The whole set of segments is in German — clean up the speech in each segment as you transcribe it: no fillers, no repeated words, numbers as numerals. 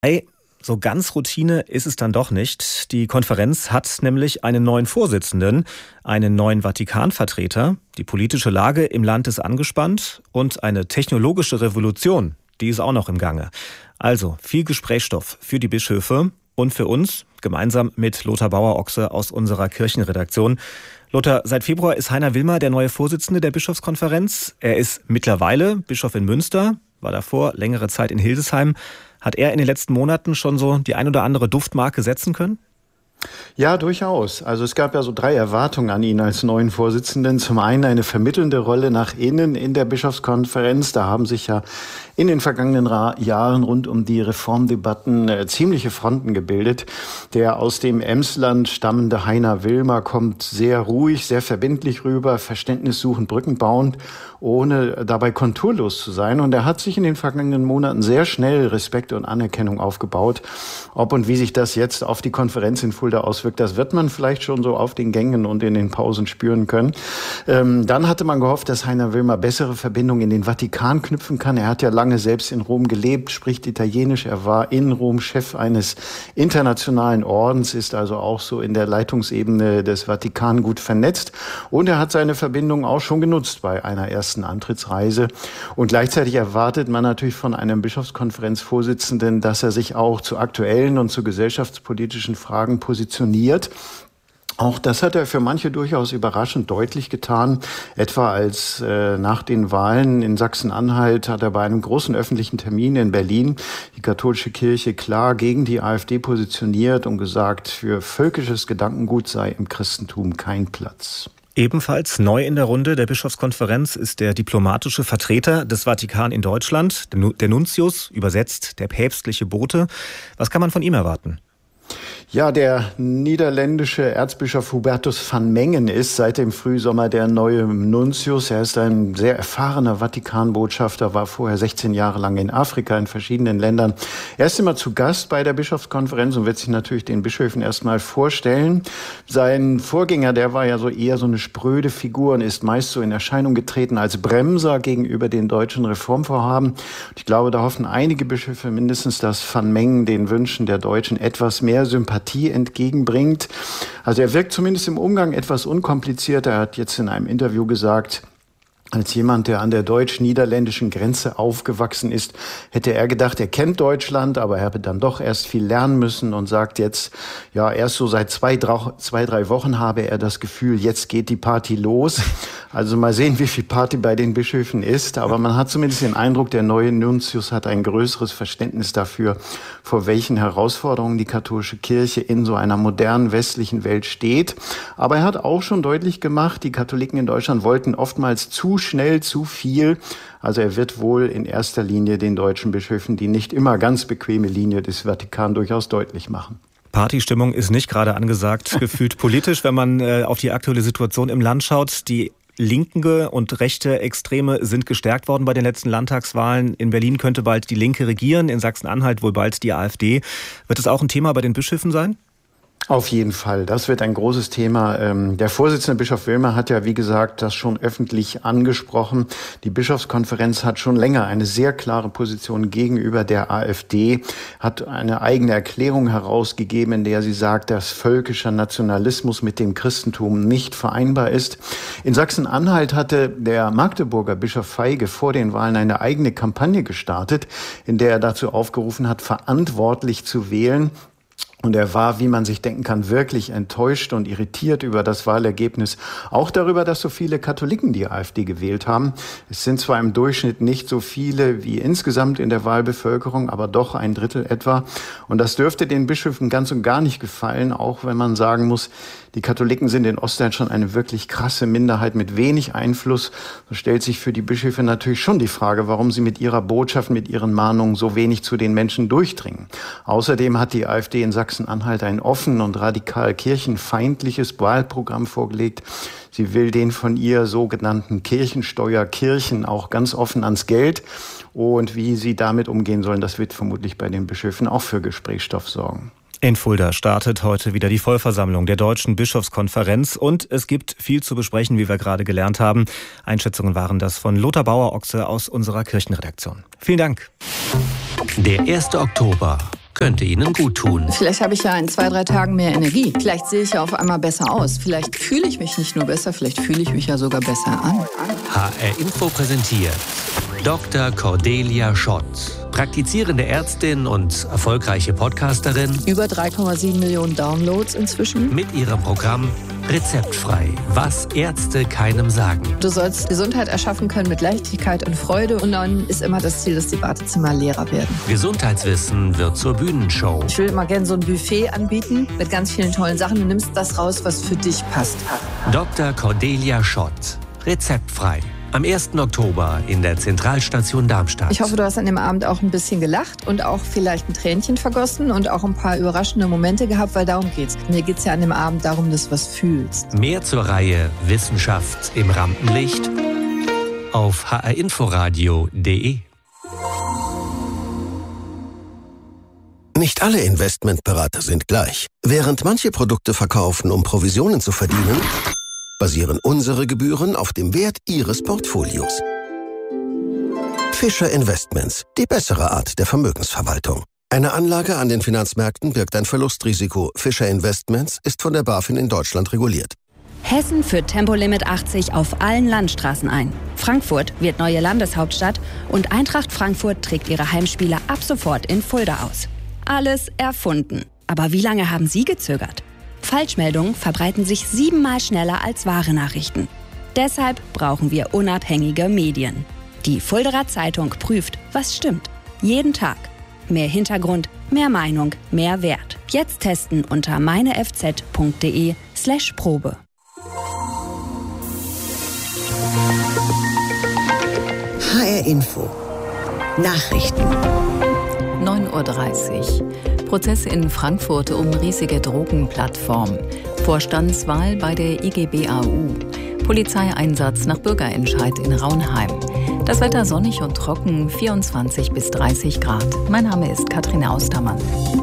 Hey, so ganz Routine ist es dann doch nicht. Die Konferenz hat nämlich einen neuen Vorsitzenden, einen neuen Vatikanvertreter. Die politische Lage im Land ist angespannt und eine technologische Revolution, die ist auch noch im Gange. Also viel Gesprächsstoff für die Bischöfe und für uns, gemeinsam mit Lothar Bauer-Ochse aus unserer Kirchenredaktion. Lothar, seit Februar ist Heiner Wilmer der neue Vorsitzende der Bischofskonferenz. Er ist mittlerweile Bischof in Münster, war davor längere Zeit in Hildesheim. Hat er in den letzten Monaten schon so die ein oder andere Duftmarke setzen können? Ja, durchaus. Also es gab ja so 3 Erwartungen an ihn als neuen Vorsitzenden. Zum einen eine vermittelnde Rolle nach innen in der Bischofskonferenz. Da haben sich ja in den vergangenen Jahren rund um die Reformdebatten ziemliche Fronten gebildet. Der aus dem Emsland stammende Heiner Wilmer kommt sehr ruhig, sehr verbindlich rüber, verständnissuchend, brückenbauend, ohne dabei konturlos zu sein. Und er hat sich in den vergangenen Monaten sehr schnell Respekt und Anerkennung aufgebaut. Ob und wie sich das jetzt auf die Konferenz in Fulda auswirkt, das wird man vielleicht schon so auf den Gängen und in den Pausen spüren können. Dann hatte man gehofft, dass Heiner Wilmer bessere Verbindungen in den Vatikan knüpfen kann. Er hat ja lange selbst in Rom gelebt, spricht Italienisch. Er war in Rom Chef eines internationalen Ordens, ist also auch so in der Leitungsebene des Vatikan gut vernetzt. Und er hat seine Verbindung auch schon genutzt bei einer ersten Antrittsreise. Und gleichzeitig erwartet man natürlich von einem Bischofskonferenzvorsitzenden, dass er sich auch zu aktuellen und zu gesellschaftspolitischen Fragen positioniert. Auch das hat er für manche durchaus überraschend deutlich getan. Etwa als nach den Wahlen in Sachsen-Anhalt hat er bei einem großen öffentlichen Termin in Berlin die katholische Kirche klar gegen die AfD positioniert und gesagt, für völkisches Gedankengut sei im Christentum kein Platz. Ebenfalls neu in der Runde der Bischofskonferenz ist der diplomatische Vertreter des Vatikan in Deutschland, der Nuntius, übersetzt der päpstliche Bote. Was kann man von ihm erwarten? Ja, der niederländische Erzbischof Hubertus van Mengen ist seit dem Frühsommer der neue Nuntius. Er ist ein sehr erfahrener Vatikanbotschafter, war vorher 16 Jahre lang in Afrika, in verschiedenen Ländern. Er ist immer zu Gast bei der Bischofskonferenz und wird sich natürlich den Bischöfen erstmal vorstellen. Sein Vorgänger, der war ja so eher so eine spröde Figur und ist meist so in Erscheinung getreten als Bremser gegenüber den deutschen Reformvorhaben. Und ich glaube, da hoffen einige Bischöfe mindestens, dass van Mengen den Wünschen der Deutschen etwas mehr Sympathie entgegenbringt. Also er wirkt zumindest im Umgang etwas unkompliziert. Er hat jetzt in einem Interview gesagt, als jemand, der an der deutsch-niederländischen Grenze aufgewachsen ist, hätte er gedacht, er kennt Deutschland, aber er habe dann doch erst viel lernen müssen und sagt jetzt, ja, erst so seit 2-3 Wochen habe er das Gefühl, jetzt geht die Party los. Also mal sehen, wie viel Party bei den Bischöfen ist. Aber man hat zumindest den Eindruck, der neue Nuntius hat ein größeres Verständnis dafür, vor welchen Herausforderungen die katholische Kirche in so einer modernen westlichen Welt steht. Aber er hat auch schon deutlich gemacht, die Katholiken in Deutschland wollten oftmals zu schnell zu viel. Also er wird wohl in erster Linie den deutschen Bischöfen die nicht immer ganz bequeme Linie des Vatikan durchaus deutlich machen. Partystimmung ist nicht gerade angesagt, gefühlt politisch, wenn man auf die aktuelle Situation im Land schaut. Die linke und rechte Extreme sind gestärkt worden bei den letzten Landtagswahlen. In Berlin könnte bald die Linke regieren, in Sachsen-Anhalt wohl bald die AfD. Wird es auch ein Thema bei den Bischöfen sein? Auf jeden Fall. Das wird ein großes Thema. Der Vorsitzende Bischof Wilmer hat ja, wie gesagt, das schon öffentlich angesprochen. Die Bischofskonferenz hat schon länger eine sehr klare Position gegenüber der AfD, hat eine eigene Erklärung herausgegeben, in der sie sagt, dass völkischer Nationalismus mit dem Christentum nicht vereinbar ist. In Sachsen-Anhalt hatte der Magdeburger Bischof Feige vor den Wahlen eine eigene Kampagne gestartet, in der er dazu aufgerufen hat, verantwortlich zu wählen. Und er war, wie man sich denken kann, wirklich enttäuscht und irritiert über das Wahlergebnis. Auch darüber, dass so viele Katholiken die AfD gewählt haben. Es sind zwar im Durchschnitt nicht so viele wie insgesamt in der Wahlbevölkerung, aber doch 1/3 etwa. Und das dürfte den Bischöfen ganz und gar nicht gefallen, auch wenn man sagen muss, die Katholiken sind in Ostdeutschland eine wirklich krasse Minderheit mit wenig Einfluss. So stellt sich für die Bischöfe natürlich schon die Frage, warum sie mit ihrer Botschaft, mit ihren Mahnungen so wenig zu den Menschen durchdringen. Außerdem hat die AfD in Sachsen-Anhalt ein offen und radikal kirchenfeindliches Wahlprogramm vorgelegt. Sie will den von ihr sogenannten Kirchensteuerkirchen auch ganz offen ans Geld. Und wie sie damit umgehen sollen, das wird vermutlich bei den Bischöfen auch für Gesprächsstoff sorgen. In Fulda startet heute wieder die Vollversammlung der Deutschen Bischofskonferenz und es gibt viel zu besprechen, wie wir gerade gelernt haben. Einschätzungen waren das von Lothar Bauer-Ochse aus unserer Kirchenredaktion. Vielen Dank. Der 1. Oktober. könnte Ihnen gut tun. Vielleicht habe ich ja in 2-3 Tagen mehr Energie. Vielleicht sehe ich ja auf einmal besser aus. Vielleicht fühle ich mich nicht nur besser, vielleicht fühle ich mich ja sogar besser an. HR Info präsentiert Dr. Cordelia Schott, praktizierende Ärztin und erfolgreiche Podcasterin. Über 3,7 Millionen Downloads inzwischen. Mit ihrem Programm Rezeptfrei, was Ärzte keinem sagen. Du sollst Gesundheit erschaffen können mit Leichtigkeit und Freude. Und dann ist immer das Ziel, dass die Wartezimmer leerer werden. Gesundheitswissen wird zur Bühnenshow. Ich will immer gerne so ein Buffet anbieten mit ganz vielen tollen Sachen. Du nimmst das raus, was für dich passt. Dr. Cordelia Schott, rezeptfrei. Am 1. Oktober in der Zentralstation Darmstadt. Ich hoffe, du hast an dem Abend auch ein bisschen gelacht und auch vielleicht ein Tränchen vergossen und auch ein paar überraschende Momente gehabt, weil darum geht's. Mir geht's ja an dem Abend darum, dass du was fühlst. Mehr zur Reihe Wissenschaft im Rampenlicht auf hrinforadio.de. Nicht alle Investmentberater sind gleich. Während manche Produkte verkaufen, um Provisionen zu verdienen, basieren unsere Gebühren auf dem Wert Ihres Portfolios. Fischer Investments, die bessere Art der Vermögensverwaltung. Eine Anlage an den Finanzmärkten birgt ein Verlustrisiko. Fischer Investments ist von der BaFin in Deutschland reguliert. Hessen führt Tempolimit 80 auf allen Landstraßen ein. Frankfurt wird neue Landeshauptstadt und Eintracht Frankfurt trägt ihre Heimspiele ab sofort in Fulda aus. Alles erfunden. Aber wie lange haben Sie gezögert? Falschmeldungen verbreiten sich 7-mal schneller als wahre Nachrichten. Deshalb brauchen wir unabhängige Medien. Die Fuldaer Zeitung prüft, was stimmt. Jeden Tag. Mehr Hintergrund, mehr Meinung, mehr Wert. Jetzt testen unter meinefz.de/Probe. HR Info. Nachrichten. 9:30 Uhr. Prozess in Frankfurt um riesige Drogenplattform. Vorstandswahl bei der IGBAU. Polizeieinsatz nach Bürgerentscheid in Raunheim. Das Wetter sonnig und trocken, 24 bis 30 Grad. Mein Name ist Katrin Austermann.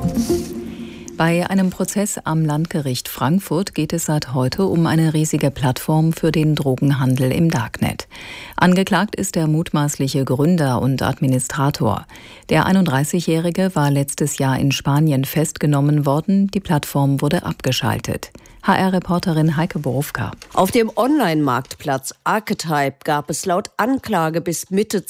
Bei einem Prozess am Landgericht Frankfurt geht es seit heute um eine riesige Plattform für den Drogenhandel im Darknet. Angeklagt ist der mutmaßliche Gründer und Administrator. Der 31-Jährige war letztes Jahr in Spanien festgenommen worden. Die Plattform wurde abgeschaltet. HR-Reporterin Heike Borufka. Auf dem Online-Marktplatz Archetype gab es laut Anklage bis Mitte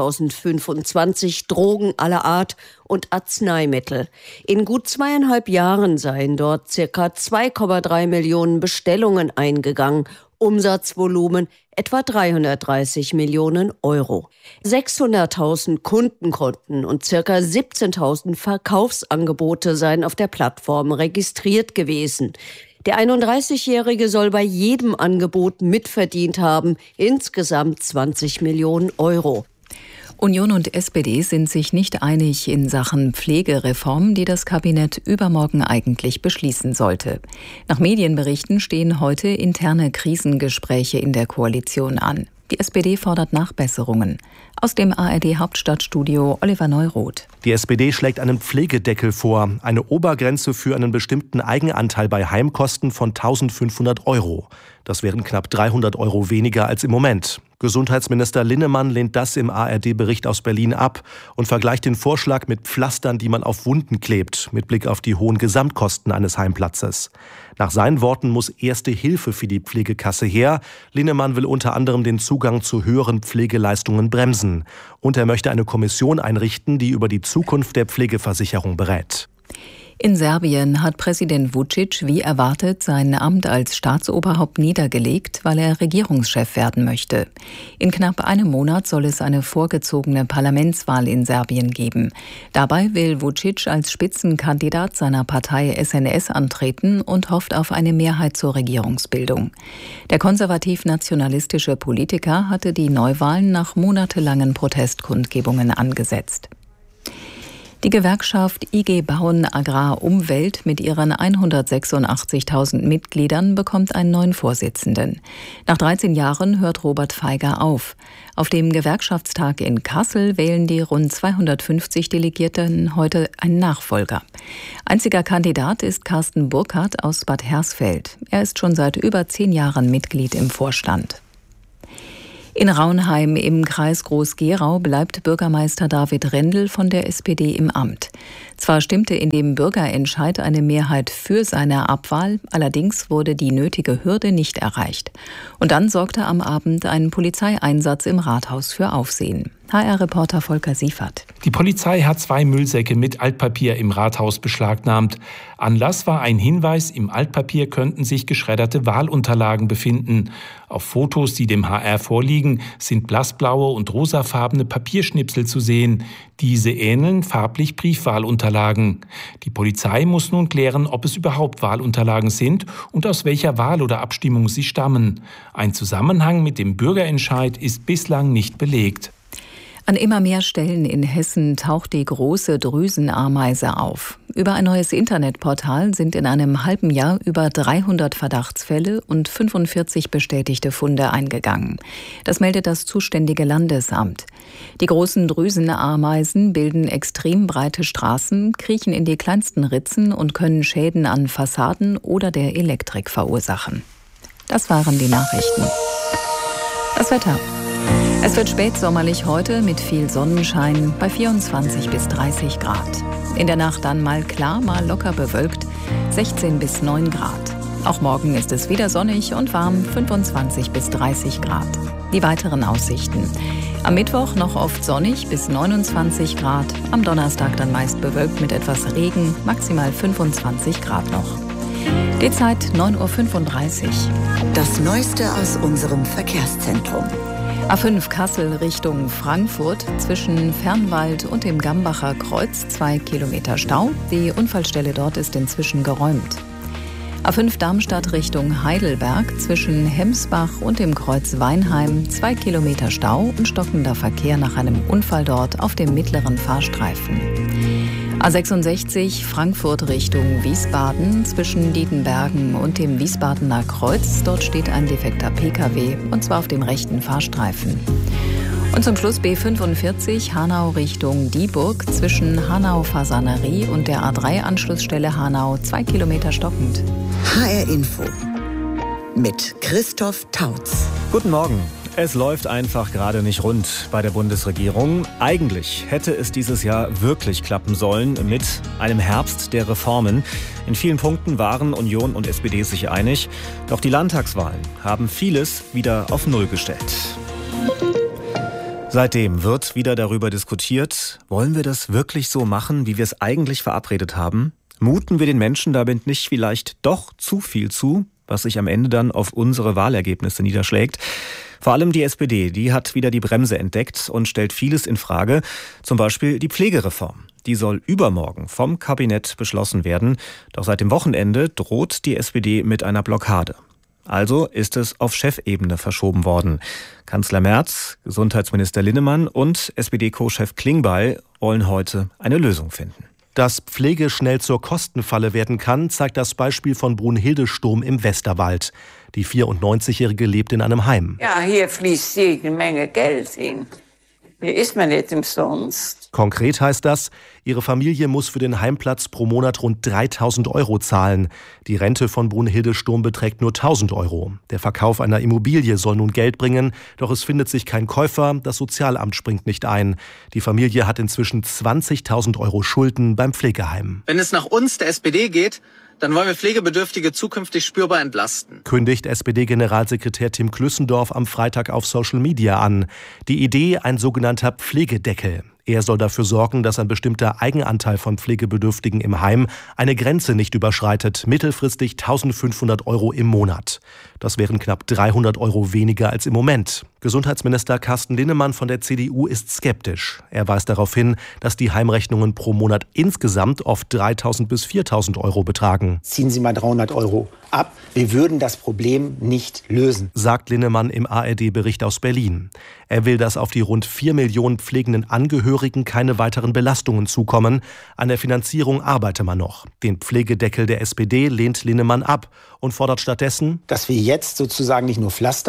2025 Drogen aller Art und Arzneimittel. In gut 2,5 Jahren seien dort ca. 2,3 Millionen Bestellungen eingegangen. Umsatzvolumen etwa 330 Millionen Euro. 600.000 Kundenkonten und ca. 17.000 Verkaufsangebote seien auf der Plattform registriert gewesen. Der 31-Jährige soll bei jedem Angebot mitverdient haben, insgesamt 20 Millionen Euro. Union und SPD sind sich nicht einig in Sachen Pflegereform, die das Kabinett übermorgen eigentlich beschließen sollte. Nach Medienberichten stehen heute interne Krisengespräche in der Koalition an. Die SPD fordert Nachbesserungen. Aus dem ARD-Hauptstadtstudio Oliver Neuroth. Die SPD schlägt einen Pflegedeckel vor, eine Obergrenze für einen bestimmten Eigenanteil bei Heimkosten von 1.500 Euro. Das wären knapp 300 Euro weniger als im Moment. Gesundheitsminister Linnemann lehnt das im ARD-Bericht aus Berlin ab und vergleicht den Vorschlag mit Pflastern, die man auf Wunden klebt, mit Blick auf die hohen Gesamtkosten eines Heimplatzes. Nach seinen Worten muss erste Hilfe für die Pflegekasse her. Linnemann will unter anderem den Zugang zu höheren Pflegeleistungen bremsen. Und er möchte eine Kommission einrichten, die über die Zukunft der Pflegeversicherung berät. In Serbien hat Präsident Vučić wie erwartet sein Amt als Staatsoberhaupt niedergelegt, weil er Regierungschef werden möchte. In knapp einem Monat soll es eine vorgezogene Parlamentswahl in Serbien geben. Dabei will Vučić als Spitzenkandidat seiner Partei SNS antreten und hofft auf eine Mehrheit zur Regierungsbildung. Der konservativ-nationalistische Politiker hatte die Neuwahlen nach monatelangen Protestkundgebungen angesetzt. Die Gewerkschaft IG Bauen Agrar Umwelt mit ihren 186.000 Mitgliedern bekommt einen neuen Vorsitzenden. Nach 13 Jahren hört Robert Feiger auf. Auf dem Gewerkschaftstag in Kassel wählen die rund 250 Delegierten heute einen Nachfolger. Einziger Kandidat ist Carsten Burkhardt aus Bad Hersfeld. Er ist schon seit über 10 Jahren Mitglied im Vorstand. In Raunheim im Kreis Groß-Gerau bleibt Bürgermeister David Rendel von der SPD im Amt. Zwar stimmte in dem Bürgerentscheid eine Mehrheit für seine Abwahl, allerdings wurde die nötige Hürde nicht erreicht. Und dann sorgte am Abend ein Polizeieinsatz im Rathaus für Aufsehen. HR-Reporter Volker Siefert. Die Polizei hat 2 Müllsäcke mit Altpapier im Rathaus beschlagnahmt. Anlass war ein Hinweis, im Altpapier könnten sich geschredderte Wahlunterlagen befinden. Auf Fotos, die dem HR vorliegen, sind blassblaue und rosafarbene Papierschnipsel zu sehen. Diese ähneln farblich Briefwahlunterlagen. Die Polizei muss nun klären, ob es überhaupt Wahlunterlagen sind und aus welcher Wahl oder Abstimmung sie stammen. Ein Zusammenhang mit dem Bürgerentscheid ist bislang nicht belegt. An immer mehr Stellen in Hessen taucht die große Drüsenameise auf. Über ein neues Internetportal sind in einem halben Jahr über 300 Verdachtsfälle und 45 bestätigte Funde eingegangen. Das meldet das zuständige Landesamt. Die großen Drüsenameisen bilden extrem breite Straßen, kriechen in die kleinsten Ritzen und können Schäden an Fassaden oder der Elektrik verursachen. Das waren die Nachrichten. Das Wetter. Es wird spätsommerlich heute mit viel Sonnenschein bei 24 bis 30 Grad. In der Nacht dann mal klar, mal locker bewölkt, 16 bis 9 Grad. Auch morgen ist es wieder sonnig und warm, 25 bis 30 Grad. Die weiteren Aussichten. Am Mittwoch noch oft sonnig bis 29 Grad. Am Donnerstag dann meist bewölkt mit etwas Regen, maximal 25 Grad noch. Die Zeit 9:35 Uhr. Das Neueste aus unserem Verkehrszentrum. A5 Kassel Richtung Frankfurt zwischen Fernwald und dem Gambacher Kreuz 2 Kilometer Stau. Die Unfallstelle dort ist inzwischen geräumt. A5 Darmstadt Richtung Heidelberg zwischen Hemsbach und dem Kreuz Weinheim 2 Kilometer Stau und stockender Verkehr nach einem Unfall dort auf dem mittleren Fahrstreifen. A66 Frankfurt Richtung Wiesbaden zwischen Dietenbergen und dem Wiesbadener Kreuz. Dort steht ein defekter Pkw und zwar auf dem rechten Fahrstreifen. Und zum Schluss B45 Hanau Richtung Dieburg zwischen Hanau-Fasanerie und der A3-Anschlussstelle Hanau 2 Kilometer stockend. HR Info mit Christoph Tautz. Guten Morgen. Es läuft einfach gerade nicht rund bei der Bundesregierung. Eigentlich hätte es dieses Jahr wirklich klappen sollen mit einem Herbst der Reformen. In vielen Punkten waren Union und SPD sich einig. Doch die Landtagswahlen haben vieles wieder auf Null gestellt. Seitdem wird wieder darüber diskutiert, wollen wir das wirklich so machen, wie wir es eigentlich verabredet haben? Muten wir den Menschen damit nicht vielleicht doch zu viel zu, was sich am Ende dann auf unsere Wahlergebnisse niederschlägt? Vor allem die SPD, die hat wieder die Bremse entdeckt und stellt vieles in Frage, zum Beispiel die Pflegereform. Die soll übermorgen vom Kabinett beschlossen werden. Doch seit dem Wochenende droht die SPD mit einer Blockade. Also ist es auf Chefebene verschoben worden. Kanzler Merz, Gesundheitsminister Linnemann und SPD-Co-Chef Klingbeil wollen heute eine Lösung finden. Dass Pflege schnell zur Kostenfalle werden kann, zeigt das Beispiel von Brunhilde Sturm im Westerwald. Die 94-Jährige lebt in einem Heim. Ja, hier fließt jede Menge Geld hin. Hier ist man nicht umsonst. Konkret heißt das, ihre Familie muss für den Heimplatz pro Monat rund 3.000 € zahlen. Die Rente von Brunhilde Sturm beträgt nur 1.000 €. Der Verkauf einer Immobilie soll nun Geld bringen, doch es findet sich kein Käufer, das Sozialamt springt nicht ein. Die Familie hat inzwischen 20.000 € Schulden beim Pflegeheim. Wenn es nach uns, der SPD, geht, dann wollen wir Pflegebedürftige zukünftig spürbar entlasten. Kündigt SPD-Generalsekretär Tim Klüssendorf am Freitag auf Social Media an. Die Idee, ein sogenannter Pflegedeckel. Er soll dafür sorgen, dass ein bestimmter Eigenanteil von Pflegebedürftigen im Heim eine Grenze nicht überschreitet, mittelfristig 1.500 € im Monat. Das wären knapp 300 € weniger als im Moment. Gesundheitsminister Carsten Linnemann von der CDU ist skeptisch. Er weist darauf hin, dass die Heimrechnungen pro Monat insgesamt oft 3.000 bis 4.000 € betragen. Ziehen Sie mal 300 € ab. Wir würden das Problem nicht lösen, sagt Linnemann im ARD-Bericht aus Berlin. Er will, dass auf die rund 4 Millionen pflegenden Angehörigen keine weiteren Belastungen zukommen. An der Finanzierung arbeite man noch. Den Pflegedeckel der SPD lehnt Linnemann ab und fordert stattdessen, dass wir jetzt sozusagen nicht nur Pflaster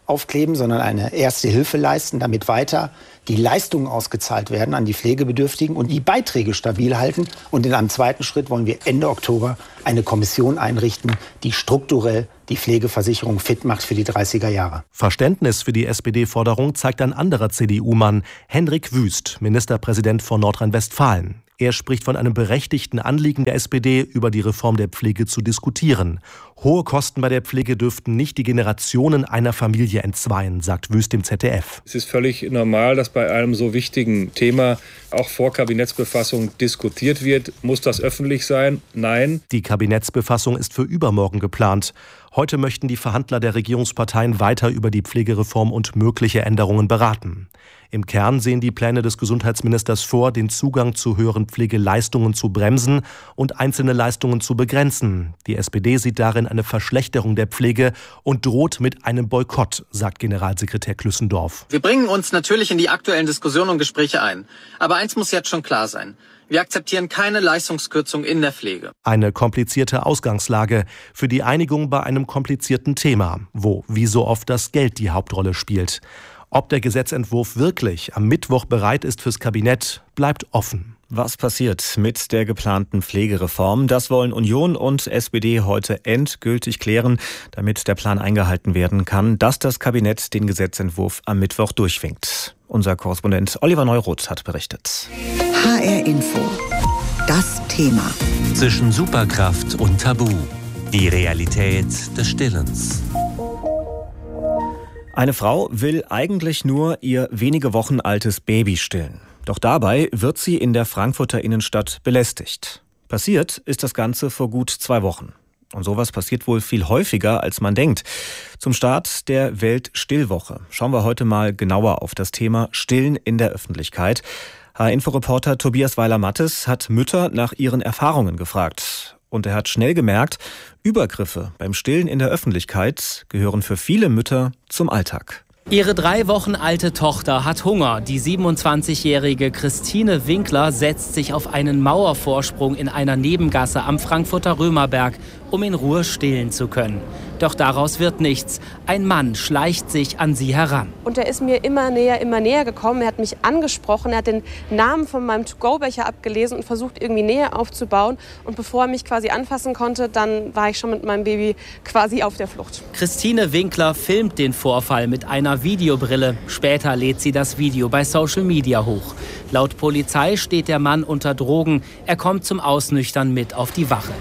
aufkleben, sondern eine erste Hilfe leisten, damit weiter die Leistungen ausgezahlt werden an die Pflegebedürftigen und die Beiträge stabil halten. Und in einem zweiten Schritt wollen wir Ende Oktober eine Kommission einrichten, die strukturell die Pflegeversicherung fit macht für die 30er Jahre. Verständnis für die SPD-Forderung zeigt ein anderer CDU-Mann, Hendrik Wüst, Ministerpräsident von Nordrhein-Westfalen. Er spricht von einem berechtigten Anliegen der SPD, über die Reform der Pflege zu diskutieren. Hohe Kosten bei der Pflege dürften nicht die Generationen einer Familie entzweien, sagt Wüst im ZDF. Es ist völlig normal, dass bei einem so wichtigen Thema auch vor Kabinettsbefassung diskutiert wird. Muss das öffentlich sein? Nein. Die Kabinettsbefassung ist für übermorgen geplant. Heute möchten die Verhandler der Regierungsparteien weiter über die Pflegereform und mögliche Änderungen beraten. Im Kern sehen die Pläne des Gesundheitsministers vor, den Zugang zu höheren Pflegeleistungen zu bremsen und einzelne Leistungen zu begrenzen. Die SPD sieht darin eine Verschlechterung der Pflege und droht mit einem Boykott, sagt Generalsekretär Klüssendorf. Wir bringen uns natürlich in die aktuellen Diskussionen und Gespräche ein. Aber eins muss jetzt schon klar sein. Wir akzeptieren keine Leistungskürzung in der Pflege. Eine komplizierte Ausgangslage für die Einigung bei einem komplizierten Thema, wo wie so oft das Geld die Hauptrolle spielt. Ob der Gesetzentwurf wirklich am Mittwoch bereit ist fürs Kabinett, bleibt offen. Was passiert mit der geplanten Pflegereform? Das wollen Union und SPD heute endgültig klären, damit der Plan eingehalten werden kann, dass das Kabinett den Gesetzentwurf am Mittwoch durchwinkt. Unser Korrespondent Oliver Neuroth hat berichtet. HR Info. Das Thema. Zwischen Superkraft und Tabu. Die Realität des Stillens. Eine Frau will eigentlich nur ihr wenige Wochen altes Baby stillen. Doch dabei wird sie in der Frankfurter Innenstadt belästigt. Passiert ist das Ganze vor gut 2 Wochen. Und sowas passiert wohl viel häufiger, als man denkt. Zum Start der Weltstillwoche schauen wir heute mal genauer auf das Thema Stillen in der Öffentlichkeit. HR-Info-Reporter Tobias Weiler-Mattes hat Mütter nach ihren Erfahrungen gefragt. Und er hat schnell gemerkt, Übergriffe beim Stillen in der Öffentlichkeit gehören für viele Mütter zum Alltag. Ihre 3 Wochen alte Tochter hat Hunger. Die 27-jährige Christine Winkler setzt sich auf einen Mauervorsprung in einer Nebengasse am Frankfurter Römerberg, um in Ruhe stillen zu können. Doch daraus wird nichts. Ein Mann schleicht sich an sie heran. Und er ist mir immer näher gekommen. Er hat mich angesprochen, er hat den Namen von meinem To-Go-Becher abgelesen und versucht, irgendwie Nähe aufzubauen. Und bevor er mich quasi anfassen konnte, dann war ich schon mit meinem Baby quasi auf der Flucht. Christine Winkler filmt den Vorfall mit einer Videobrille. Später lädt sie das Video bei Social Media hoch. Laut Polizei steht der Mann unter Drogen. Er kommt zum Ausnüchtern mit auf die Wache.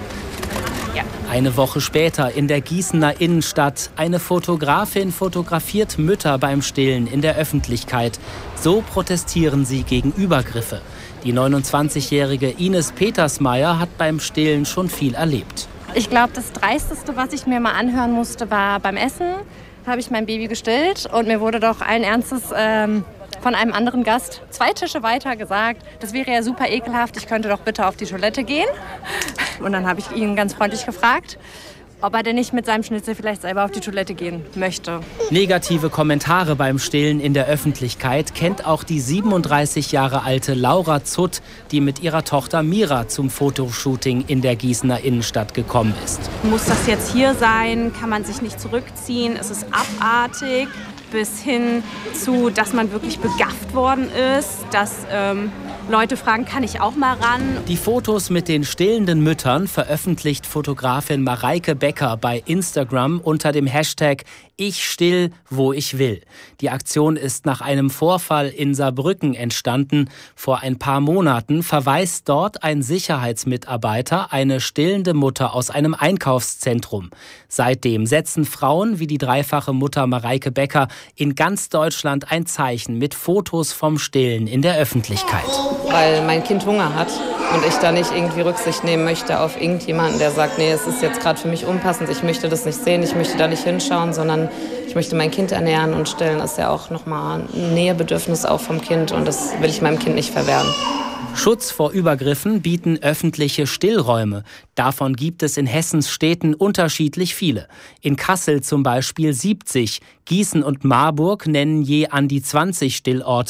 Eine Woche später in der Gießener Innenstadt. Eine Fotografin fotografiert Mütter beim Stillen in der Öffentlichkeit. So protestieren sie gegen Übergriffe. Die 29-jährige Ines Petersmeier hat beim Stillen schon viel erlebt. Ich glaube, das Dreisteste, was ich mir mal anhören musste, war beim Essen. Habe ich mein Baby gestillt und mir wurde doch allen Ernstes von einem anderen Gast 2 Tische weiter gesagt, das wäre ja super ekelhaft, ich könnte doch bitte auf die Toilette gehen. Und dann habe ich ihn ganz freundlich gefragt, ob er denn nicht mit seinem Schnitzel vielleicht selber auf die Toilette gehen möchte. Negative Kommentare beim Stillen in der Öffentlichkeit kennt auch die 37 Jahre alte Laura Zutt, die mit ihrer Tochter Mira zum Fotoshooting in der Gießener Innenstadt gekommen ist. Muss das jetzt hier sein? Kann man sich nicht zurückziehen? Es ist abartig. Bis hin zu, dass man wirklich begafft worden ist, dass Leute fragen, kann ich auch mal ran? Die Fotos mit den stillenden Müttern veröffentlicht Fotografin Mareike Becker bei Instagram unter dem Hashtag Ich still, wo ich will. Die Aktion ist nach einem Vorfall in Saarbrücken entstanden. Vor ein paar Monaten verweist dort ein Sicherheitsmitarbeiter eine stillende Mutter aus einem Einkaufszentrum. Seitdem setzen Frauen wie die dreifache Mutter Mareike Becker in ganz Deutschland ein Zeichen mit Fotos vom Stillen in der Öffentlichkeit. Weil mein Kind Hunger hat und ich da nicht irgendwie Rücksicht nehmen möchte auf irgendjemanden, der sagt, nee, es ist jetzt gerade für mich unpassend, ich möchte das nicht sehen, ich möchte da nicht hinschauen, sondern ich möchte mein Kind ernähren und stillen ist ja auch nochmal ein Nähebedürfnis auch vom Kind und das will ich meinem Kind nicht verwehren. Schutz vor Übergriffen bieten öffentliche Stillräume. Davon gibt es in Hessens Städten unterschiedlich viele. In Kassel zum Beispiel 70. Gießen und Marburg nennen je an die 20 Stillorte.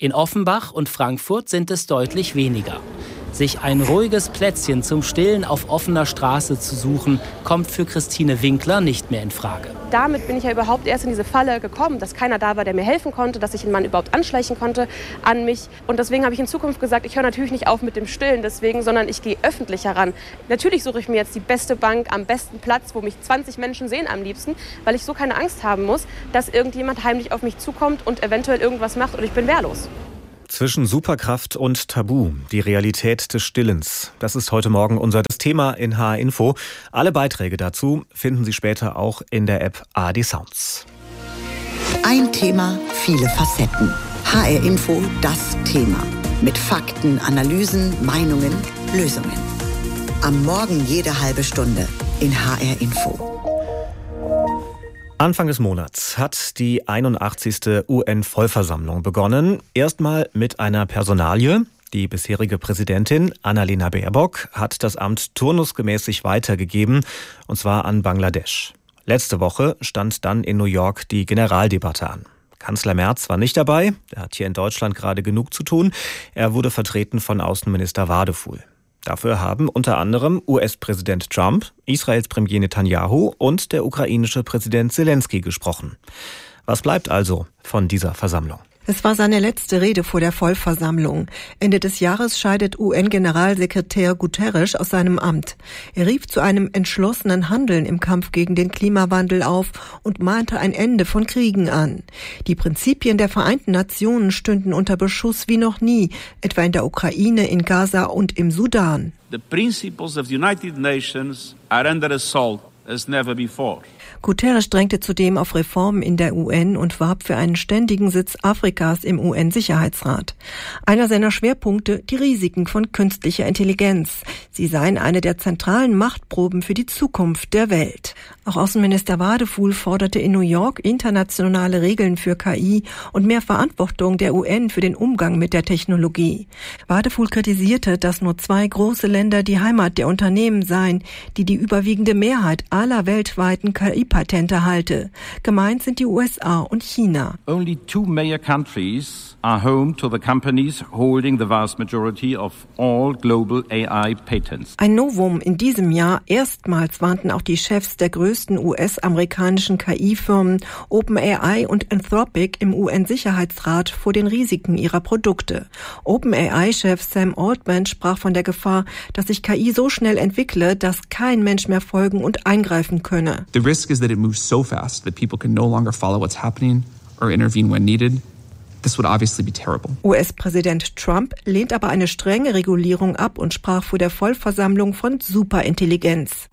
In Offenbach und Frankfurt sind es deutlich weniger. Sich ein ruhiges Plätzchen zum Stillen auf offener Straße zu suchen, kommt für Christine Winkler nicht mehr in Frage. Damit bin ich ja überhaupt erst in diese Falle gekommen, dass keiner da war, der mir helfen konnte, dass ich einen Mann überhaupt anschleichen konnte an mich. Und deswegen habe ich in Zukunft gesagt, ich höre natürlich nicht auf mit dem Stillen deswegen, sondern ich gehe öffentlich heran. Natürlich suche ich mir jetzt die beste Bank am besten Platz, wo mich 20 Menschen sehen am liebsten, weil ich so keine Angst haben muss, dass irgendjemand heimlich auf mich zukommt und eventuell irgendwas macht und ich bin wehrlos. Zwischen Superkraft und Tabu, die Realität des Stillens. Das ist heute Morgen unser Thema in HR Info. Alle Beiträge dazu finden Sie später auch in der App ARD Sounds. Ein Thema, viele Facetten. HR Info, das Thema. Mit Fakten, Analysen, Meinungen, Lösungen. Am Morgen jede halbe Stunde in HR Info. Anfang des Monats hat die 81. UN-Vollversammlung begonnen. Erstmal mit einer Personalie. Die bisherige Präsidentin Annalena Baerbock hat das Amt turnusgemäß sich weitergegeben, und zwar an Bangladesch. Letzte Woche stand dann in New York die Generaldebatte an. Kanzler Merz war nicht dabei. Er hat hier in Deutschland gerade genug zu tun. Er wurde vertreten von Außenminister Wadefuhl. Dafür haben unter anderem US-Präsident Trump, Israels Premier Netanyahu und der ukrainische Präsident Zelensky gesprochen. Was bleibt also von dieser Versammlung? Es war seine letzte Rede vor der Vollversammlung. Ende des Jahres scheidet UN-Generalsekretär Guterres aus seinem Amt. Er rief zu einem entschlossenen Handeln im Kampf gegen den Klimawandel auf und mahnte ein Ende von Kriegen an. Die Prinzipien der Vereinten Nationen stünden unter Beschuss wie noch nie, etwa in der Ukraine, in Gaza und im Sudan. The principles of the United Nations are under assault as never before. Guterres drängte zudem auf Reformen in der UN und warb für einen ständigen Sitz Afrikas im UN-Sicherheitsrat. Einer seiner Schwerpunkte, die Risiken von künstlicher Intelligenz. Sie seien eine der zentralen Machtproben für die Zukunft der Welt. Auch Außenminister Wadefuhl forderte in New York internationale Regeln für KI und mehr Verantwortung der UN für den Umgang mit der Technologie. Wadefuhl kritisierte, dass nur 2 große Länder die Heimat der Unternehmen seien, die überwiegende Mehrheit aller weltweiten KI-Patente halte. Gemeint sind die USA und China. Only 2 major countries are home to the companies holding the vast majority of all global AI patents. Ein Novum in diesem Jahr. Erstmals warnten auch die Chefs der größten US-amerikanischen KI-Firmen OpenAI und Anthropic im UN-Sicherheitsrat vor den Risiken ihrer Produkte. OpenAI-Chef Sam Altman sprach von der Gefahr, dass sich KI so schnell entwickle, dass kein Mensch mehr folgen und eingreifen könne. The risk is that it moves so fast that people can no longer follow what's happening or intervene when needed. This would obviously be terrible. US-Präsident Trump lehnt aber eine strenge Regulierung ab und sprach vor der Vollversammlung von Superintelligenz.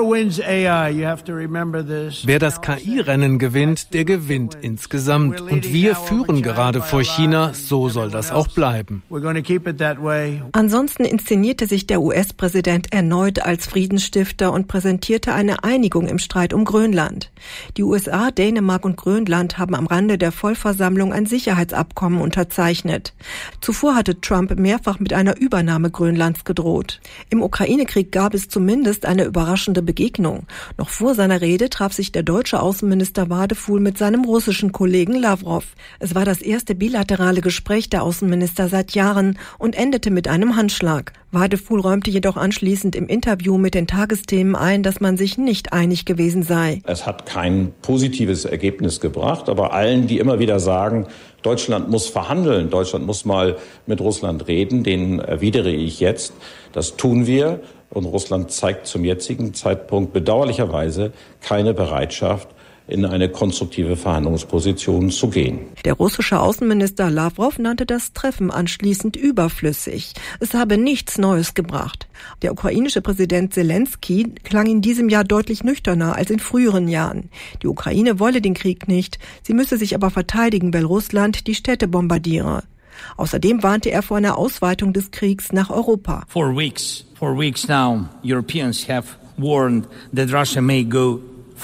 Wer das KI-Rennen gewinnt, der gewinnt insgesamt. Und wir führen gerade vor China, so soll das auch bleiben. Ansonsten inszenierte sich der US-Präsident erneut als Friedensstifter und präsentierte eine Einigung im Streit um Grönland. Die USA, Dänemark und Grönland haben am Rande der Vollversammlung ein Sicherheitsabkommen unterzeichnet. Zuvor hatte Trump mehrfach mit einer Übernahme Grönlands gedroht. Im Ukraine-Krieg gab es zumindest eine überraschende Begegnung. Noch vor seiner Rede traf sich der deutsche Außenminister Wadefuhl mit seinem russischen Kollegen Lavrov. Es war das erste bilaterale Gespräch der Außenminister seit Jahren und endete mit einem Handschlag. Wadefuhl räumte jedoch anschließend im Interview mit den Tagesthemen ein, dass man sich nicht einig gewesen sei. Es hat kein positives Ergebnis gebracht, aber allen, die immer wieder sagen, Deutschland muss verhandeln, Deutschland muss mal mit Russland reden, denen erwidere ich jetzt, das tun wir. Und Russland zeigt zum jetzigen Zeitpunkt bedauerlicherweise keine Bereitschaft, in eine konstruktive Verhandlungsposition zu gehen. Der russische Außenminister Lavrov nannte das Treffen anschließend überflüssig. Es habe nichts Neues gebracht. Der ukrainische Präsident Zelensky klang in diesem Jahr deutlich nüchterner als in früheren Jahren. Die Ukraine wolle den Krieg nicht, sie müsse sich aber verteidigen, weil Russland die Städte bombardiere. Außerdem warnte er vor einer Ausweitung des Kriegs nach Europa. For weeks now, Europeans have warned that Russia may go further.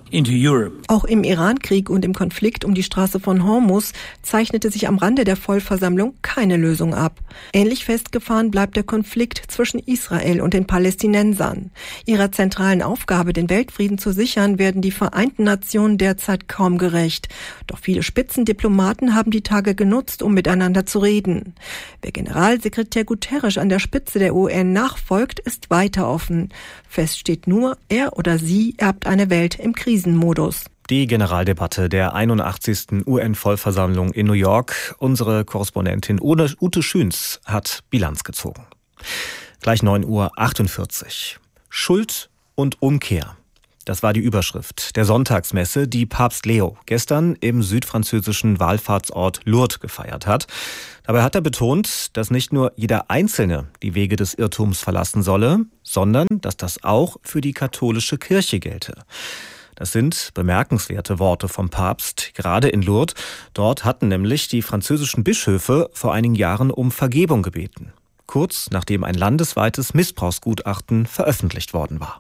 Auch im Iran-Krieg und im Konflikt um die Straße von Hormuz zeichnete sich am Rande der Vollversammlung keine Lösung ab. Ähnlich festgefahren bleibt der Konflikt zwischen Israel und den Palästinensern. Ihrer zentralen Aufgabe, den Weltfrieden zu sichern, werden die Vereinten Nationen derzeit kaum gerecht. Doch viele Spitzendiplomaten haben die Tage genutzt, um miteinander zu reden. Wer Generalsekretär Guterres an der Spitze der UN nachfolgt, ist weiter offen. Fest steht nur, er oder sie erbt eine Welt im Krisenmodus. Die Generaldebatte der 81. UN-Vollversammlung in New York. Unsere Korrespondentin Ute Schüns hat Bilanz gezogen. Gleich 9:48 Uhr. Schuld und Umkehr. Das war die Überschrift der Sonntagsmesse, die Papst Leo gestern im südfranzösischen Wallfahrtsort Lourdes gefeiert hat. Dabei hat er betont, dass nicht nur jeder Einzelne die Wege des Irrtums verlassen solle, sondern dass das auch für die katholische Kirche gelte. Das sind bemerkenswerte Worte vom Papst, gerade in Lourdes. Dort hatten nämlich die französischen Bischöfe vor einigen Jahren um Vergebung gebeten. Kurz nachdem ein landesweites Missbrauchsgutachten veröffentlicht worden war.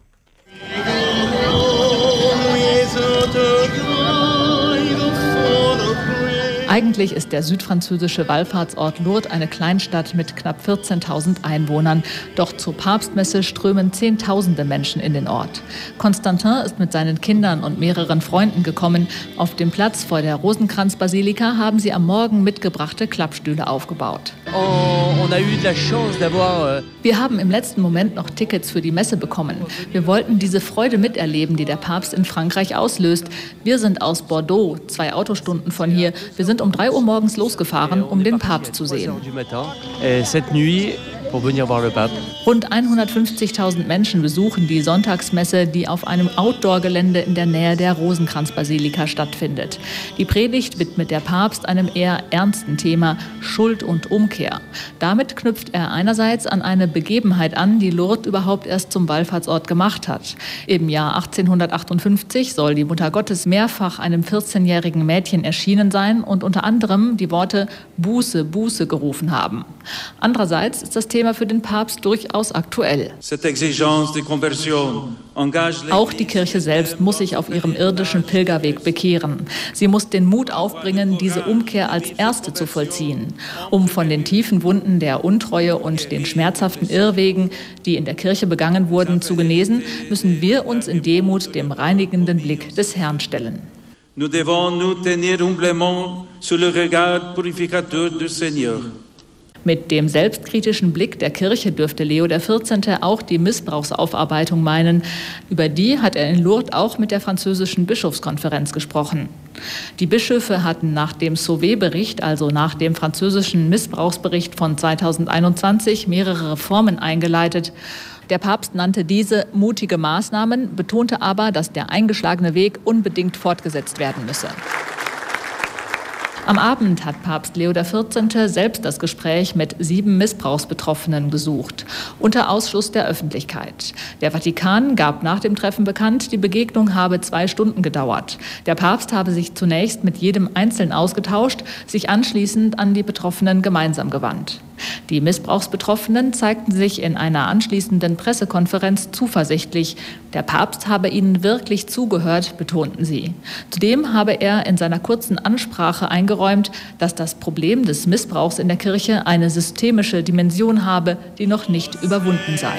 Eigentlich ist der südfranzösische Wallfahrtsort Lourdes eine Kleinstadt mit knapp 14.000 Einwohnern. Doch zur Papstmesse strömen Zehntausende Menschen in den Ort. Constantin ist mit seinen Kindern und mehreren Freunden gekommen. Auf dem Platz vor der Rosenkranzbasilika haben sie am Morgen mitgebrachte Klappstühle aufgebaut. Wir haben im letzten Moment noch Tickets für die Messe bekommen. Wir wollten diese Freude miterleben, die der Papst in Frankreich auslöst. Wir sind aus Bordeaux, 2 Autostunden von hier. Wir sind um 3 Uhr morgens losgefahren, um den Papst zu sehen. Rund 150.000 Menschen besuchen die Sonntagsmesse, die auf einem Outdoor-Gelände in der Nähe der Rosenkranzbasilika stattfindet. Die Predigt widmet der Papst einem eher ernsten Thema, Schuld und Umkehr. Damit knüpft er einerseits an eine Begebenheit an, die Lourdes überhaupt erst zum Wallfahrtsort gemacht hat. Im Jahr 1858 soll die Mutter Gottes mehrfach einem 14-jährigen Mädchen erschienen sein und unter anderem die Worte Buße, Buße gerufen haben. Andererseits ist das Thema für den Papst durchaus aktuell. Auch die Kirche selbst muss sich auf ihrem irdischen Pilgerweg bekehren. Sie muss den Mut aufbringen, diese Umkehr als erste zu vollziehen. Um von den tiefen Wunden der Untreue und den schmerzhaften Irrwegen, die in der Kirche begangen wurden, zu genesen, müssen wir uns in Demut dem reinigenden Blick des Herrn stellen. Nous devons nous tenir humblement sous le regard purificateur du Seigneur. Mit dem selbstkritischen Blick der Kirche dürfte Leo XIV. Auch die Missbrauchsaufarbeitung meinen. Über die hat er in Lourdes auch mit der französischen Bischofskonferenz gesprochen. Die Bischöfe hatten nach dem Sauvé-Bericht, also nach dem französischen Missbrauchsbericht von 2021, mehrere Reformen eingeleitet. Der Papst nannte diese mutige Maßnahmen, betonte aber, dass der eingeschlagene Weg unbedingt fortgesetzt werden müsse. Am Abend hat Papst Leo XIV. Selbst das Gespräch mit 7 Missbrauchsbetroffenen gesucht, unter Ausschluss der Öffentlichkeit. Der Vatikan gab nach dem Treffen bekannt, die Begegnung habe 2 Stunden gedauert. Der Papst habe sich zunächst mit jedem einzeln ausgetauscht, sich anschließend an die Betroffenen gemeinsam gewandt. Die Missbrauchsbetroffenen zeigten sich in einer anschließenden Pressekonferenz zuversichtlich. Der Papst habe ihnen wirklich zugehört, betonten sie. Zudem habe er in seiner kurzen Ansprache eingeräumt, dass das Problem des Missbrauchs in der Kirche eine systemische Dimension habe, die noch nicht überwunden sei.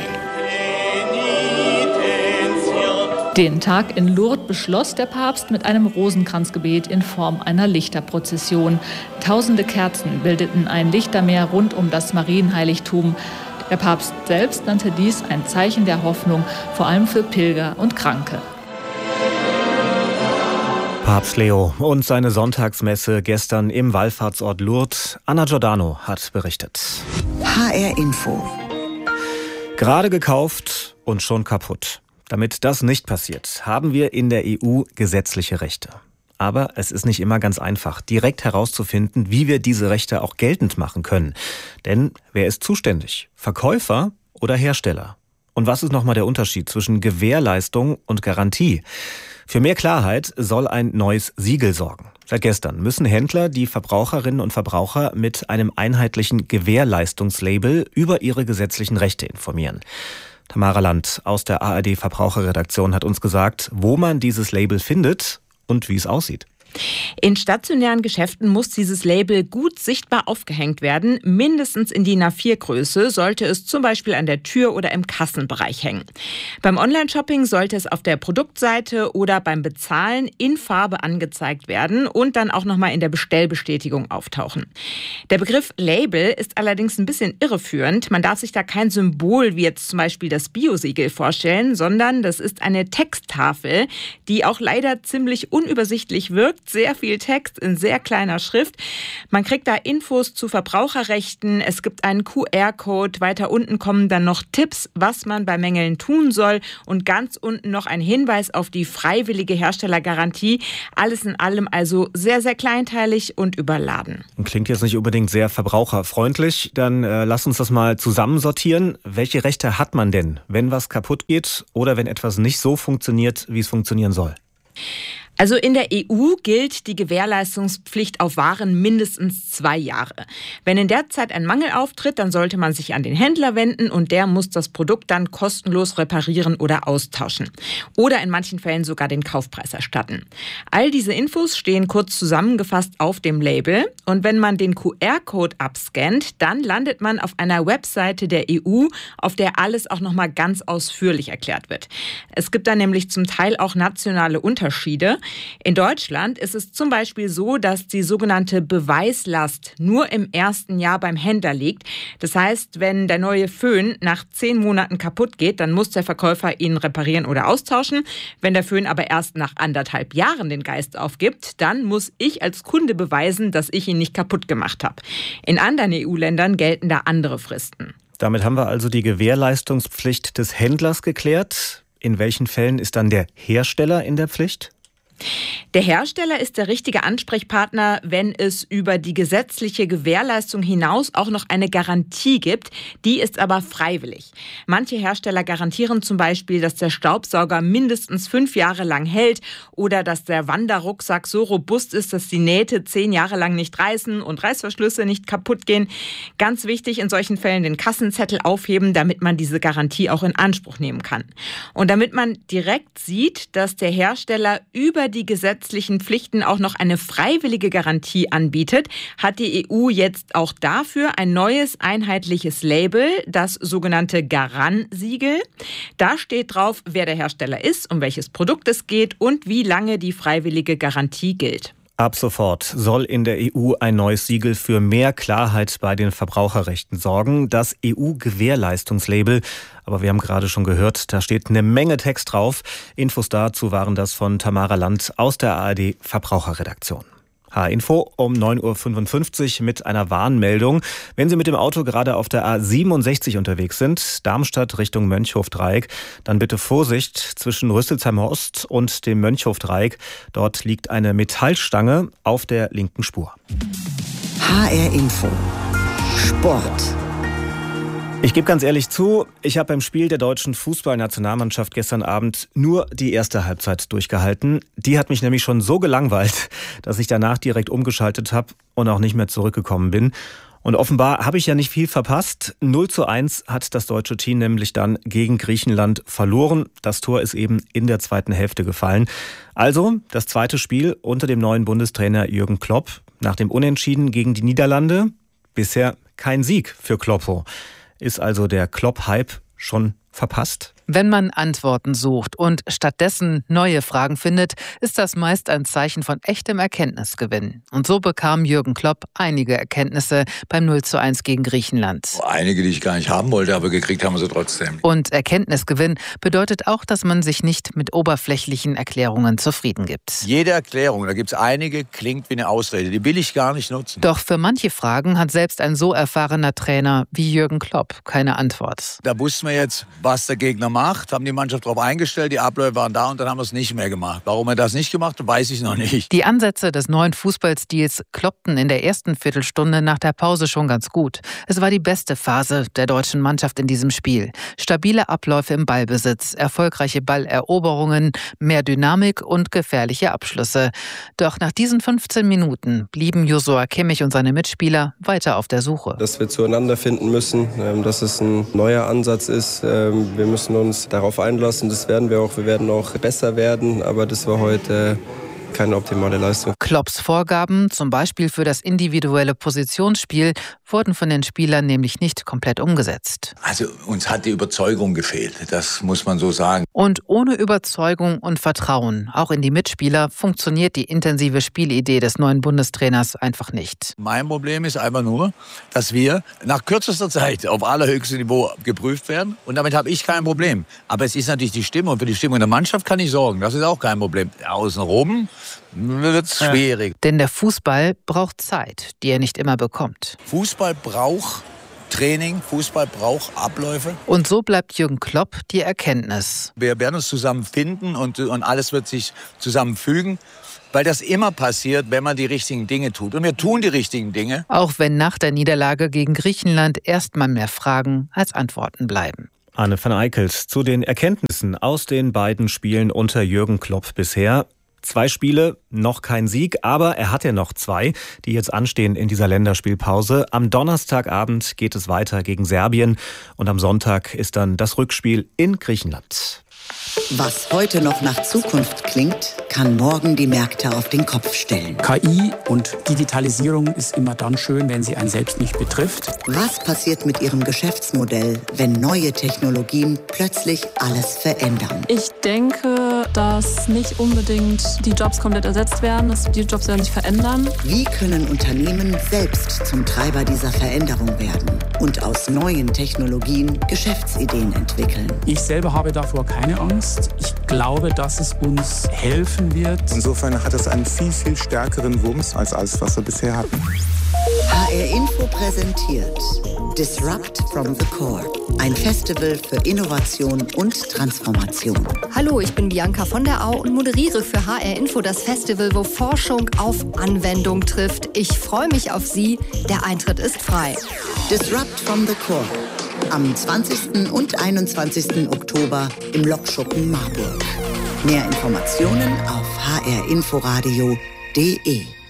Den Tag in Lourdes beschloss der Papst mit einem Rosenkranzgebet in Form einer Lichterprozession. Tausende Kerzen bildeten ein Lichtermeer rund um das Marienheiligtum. Der Papst selbst nannte dies ein Zeichen der Hoffnung, vor allem für Pilger und Kranke. Papst Leo und seine Sonntagsmesse gestern im Wallfahrtsort Lourdes. Anna Giordano hat berichtet. HR Info. Gerade gekauft und schon kaputt. Damit das nicht passiert, haben wir in der EU gesetzliche Rechte. Aber es ist nicht immer ganz einfach, direkt herauszufinden, wie wir diese Rechte auch geltend machen können. Denn wer ist zuständig? Verkäufer oder Hersteller? Und was ist nochmal der Unterschied zwischen Gewährleistung und Garantie? Für mehr Klarheit soll ein neues Siegel sorgen. Seit gestern müssen Händler die Verbraucherinnen und Verbraucher mit einem einheitlichen Gewährleistungslabel über ihre gesetzlichen Rechte informieren. Tamara Land aus der ARD Verbraucherredaktion hat uns gesagt, wo man dieses Label findet und wie es aussieht. In stationären Geschäften muss dieses Label gut sichtbar aufgehängt werden. Mindestens in DIN A4-Größe sollte es zum Beispiel an der Tür oder im Kassenbereich hängen. Beim Online-Shopping sollte es auf der Produktseite oder beim Bezahlen in Farbe angezeigt werden und dann auch nochmal in der Bestellbestätigung auftauchen. Der Begriff Label ist allerdings ein bisschen irreführend. Man darf sich da kein Symbol wie jetzt zum Beispiel das Bio-Siegel vorstellen, sondern das ist eine Texttafel, die auch leider ziemlich unübersichtlich wirkt. Sehr viel Text in sehr kleiner Schrift. Man kriegt da Infos zu Verbraucherrechten. Es gibt einen QR-Code. Weiter unten kommen dann noch Tipps, was man bei Mängeln tun soll. Und ganz unten noch ein Hinweis auf die freiwillige Herstellergarantie. Alles in allem also sehr, sehr kleinteilig und überladen. Klingt jetzt nicht unbedingt sehr verbraucherfreundlich. Dann lass uns das mal zusammensortieren. Welche Rechte hat man denn, wenn was kaputt geht oder wenn etwas nicht so funktioniert, wie es funktionieren soll? Also in der EU gilt die Gewährleistungspflicht auf Waren mindestens 2 Jahre. Wenn in der Zeit ein Mangel auftritt, dann sollte man sich an den Händler wenden und der muss das Produkt dann kostenlos reparieren oder austauschen. Oder in manchen Fällen sogar den Kaufpreis erstatten. All diese Infos stehen kurz zusammengefasst auf dem Label. Und wenn man den QR-Code abscannt, dann landet man auf einer Webseite der EU, auf der alles auch nochmal ganz ausführlich erklärt wird. Es gibt da nämlich zum Teil auch nationale Unterschiede. In Deutschland ist es zum Beispiel so, dass die sogenannte Beweislast nur im ersten Jahr beim Händler liegt. Das heißt, wenn der neue Föhn nach 10 Monaten kaputt geht, dann muss der Verkäufer ihn reparieren oder austauschen. Wenn der Föhn aber erst nach 1,5 Jahren den Geist aufgibt, dann muss ich als Kunde beweisen, dass ich ihn nicht kaputt gemacht habe. In anderen EU-Ländern gelten da andere Fristen. Damit haben wir also die Gewährleistungspflicht des Händlers geklärt. In welchen Fällen ist dann der Hersteller in der Pflicht? Der Hersteller ist der richtige Ansprechpartner, wenn es über die gesetzliche Gewährleistung hinaus auch noch eine Garantie gibt. Die ist aber freiwillig. Manche Hersteller garantieren zum Beispiel, dass der Staubsauger mindestens 5 Jahre lang hält oder dass der Wanderrucksack so robust ist, dass die Nähte 10 Jahre lang nicht reißen und Reißverschlüsse nicht kaputt gehen. Ganz wichtig, in solchen Fällen den Kassenzettel aufheben, damit man diese Garantie auch in Anspruch nehmen kann. Und damit man direkt sieht, dass der Hersteller über die gesetzlichen Pflichten auch noch eine freiwillige Garantie anbietet, hat die EU jetzt auch dafür ein neues einheitliches Label, das sogenannte Garant-Siegel. Da steht drauf, wer der Hersteller ist, um welches Produkt es geht und wie lange die freiwillige Garantie gilt. Ab sofort soll in der EU ein neues Siegel für mehr Klarheit bei den Verbraucherrechten sorgen, das EU-Gewährleistungslabel. Aber wir haben gerade schon gehört, da steht eine Menge Text drauf. Infos dazu waren das von Tamara Land aus der ARD Verbraucherredaktion. H-Info um 9.55 Uhr mit einer Warnmeldung. Wenn Sie mit dem Auto gerade auf der A67 unterwegs sind, Darmstadt Richtung Mönchhofdreieck, dann bitte Vorsicht zwischen Rüsselsheimer Ost und dem Mönchhofdreieck. Dort liegt eine Metallstange auf der linken Spur. HR-Info. Sport. Ich gebe ganz ehrlich zu, ich habe beim Spiel der deutschen Fußballnationalmannschaft gestern Abend nur die erste Halbzeit durchgehalten. Die hat mich nämlich schon so gelangweilt, dass ich danach direkt umgeschaltet habe und auch nicht mehr zurückgekommen bin. Und offenbar habe ich ja nicht viel verpasst. 0:1 hat das deutsche Team nämlich dann gegen Griechenland verloren. Das Tor ist eben in der zweiten Hälfte gefallen. Also das zweite Spiel unter dem neuen Bundestrainer Jürgen Klopp. Nach dem Unentschieden gegen die Niederlande bisher kein Sieg für Kloppo. Ist also der Klopp-Hype schon verpasst? Wenn man Antworten sucht und stattdessen neue Fragen findet, ist das meist ein Zeichen von echtem Erkenntnisgewinn. Und so bekam Jürgen Klopp einige Erkenntnisse beim 0:1 gegen Griechenland. Einige, die ich gar nicht haben wollte, aber gekriegt haben wir sie trotzdem. Und Erkenntnisgewinn bedeutet auch, dass man sich nicht mit oberflächlichen Erklärungen zufrieden gibt. Jede Erklärung, da gibt es einige, klingt wie eine Ausrede. Die will ich gar nicht nutzen. Doch für manche Fragen hat selbst ein so erfahrener Trainer wie Jürgen Klopp keine Antwort. Da wussten wir jetzt, was der Gegner gemacht, haben die Mannschaft darauf eingestellt, die Abläufe waren da und dann haben wir es nicht mehr gemacht. Warum er das nicht gemacht hat, weiß ich noch nicht. Die Ansätze des neuen Fußballstils kloppten in der ersten Viertelstunde nach der Pause schon ganz gut. Es war die beste Phase der deutschen Mannschaft in diesem Spiel. Stabile Abläufe im Ballbesitz, erfolgreiche Balleroberungen, mehr Dynamik und gefährliche Abschlüsse. Doch nach diesen 15 Minuten blieben Joshua Kimmich und seine Mitspieler weiter auf der Suche. Dass wir zueinander finden müssen, dass es ein neuer Ansatz ist. Wir müssen uns darauf einlassen, das werden wir auch. Wir werden auch besser werden, aber das war heute keine optimale Leistung. Klopps Vorgaben, zum Beispiel für das individuelle Positionsspiel, wurden von den Spielern nämlich nicht komplett umgesetzt. Also uns hat die Überzeugung gefehlt, das muss man so sagen. Und ohne Überzeugung und Vertrauen, auch in die Mitspieler, funktioniert die intensive Spielidee des neuen Bundestrainers einfach nicht. Mein Problem ist einfach nur, dass wir nach kürzester Zeit auf allerhöchstem Niveau geprüft werden. Und damit habe ich kein Problem. Aber es ist natürlich die Stimmung. Für die Stimmung der Mannschaft kann ich sorgen. Das ist auch kein Problem. Außenrum wird es schwierig. Denn der Fußball braucht Zeit, die er nicht immer bekommt. Fußball braucht Training, Fußball braucht Abläufe. Und so bleibt Jürgen Klopp die Erkenntnis. Wir werden uns zusammen finden und alles wird sich zusammenfügen. Weil das immer passiert, wenn man die richtigen Dinge tut. Und wir tun die richtigen Dinge. Auch wenn nach der Niederlage gegen Griechenland erstmal mehr Fragen als Antworten bleiben. Anne van Eickelt zu den Erkenntnissen aus den beiden Spielen unter Jürgen Klopp bisher. 2 Spiele, noch kein Sieg, aber er hat ja noch 2, die jetzt anstehen in dieser Länderspielpause. Am Donnerstagabend geht es weiter gegen Serbien und am Sonntag ist dann das Rückspiel in Griechenland. Was heute noch nach Zukunft klingt, kann morgen die Märkte auf den Kopf stellen. KI und Digitalisierung ist immer dann schön, wenn sie einen selbst nicht betrifft. Was passiert mit Ihrem Geschäftsmodell, wenn neue Technologien plötzlich alles verändern? Ich denke, dass nicht unbedingt die Jobs komplett ersetzt werden, dass die Jobs werden sich verändern. Wie können Unternehmen selbst zum Treiber dieser Veränderung werden und aus neuen Technologien Geschäftsideen entwickeln? Ich selber habe davor keine Angst. Ich glaube, dass es uns helfen wird. Insofern hat es einen viel, viel stärkeren Wumms als alles, was wir bisher hatten. HR Info präsentiert Disrupt from the Core. Ein Festival für Innovation und Transformation. Hallo, ich bin Bianca von der Au und moderiere für HR Info das Festival, wo Forschung auf Anwendung trifft. Ich freue mich auf Sie. Der Eintritt ist frei. Disrupt from the Core. Am 20. und 21. Oktober im Lokschuppen Marburg. Mehr Informationen auf hrinforadio.de.